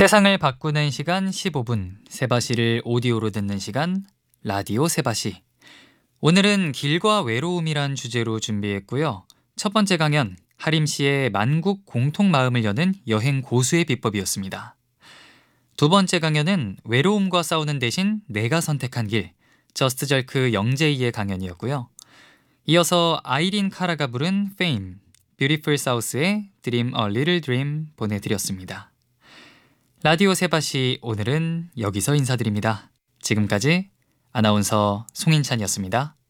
세상을 바꾸는 시간 15분, 세바시를 오디오로 듣는 시간, 라디오 세바시. 오늘은 길과 외로움이란 주제로 준비했고요. 첫 번째 강연, 하림 씨의 만국 공통 마음을 여는 여행 고수의 비법이었습니다. 두 번째 강연은 외로움과 싸우는 대신 내가 선택한 길, 저스트 절크 영제이의 강연이었고요. 이어서 아이린 카라가 부른 Fame, Beautiful South의 Dream a Little Dream 보내드렸습니다. 라디오 세바시 오늘은 여기서 인사드립니다. 지금까지 아나운서 송인찬이었습니다.